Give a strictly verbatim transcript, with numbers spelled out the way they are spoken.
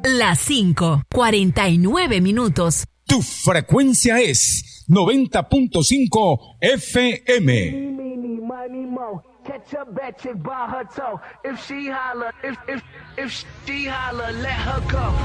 Las cinco, cuarenta y nueve minutos. Tu frecuencia es noventa punto cinco F M. Catch a bad chick by her toe. If she holler, if if if she holler, let her go.